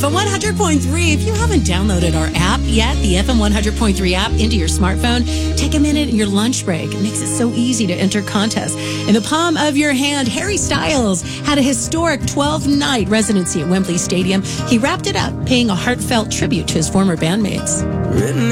FM 100.3. If you haven't downloaded our app yet, the FM 100.3 app, into your smartphone, take a minute in your lunch break. It makes it so easy to enter contests. In the palm of your hand, Harry Styles had a historic 12-night residency at Wembley Stadium. He wrapped it up, paying a heartfelt tribute to his former bandmates. Written